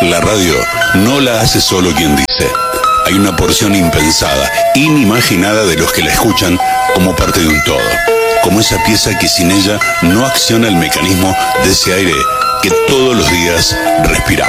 La radio no la hace solo quien dice. Hay una porción impensada, inimaginada de los que la escuchan como parte de un todo. Como esa pieza que sin ella no acciona el mecanismo de ese aire que todos los días respiramos.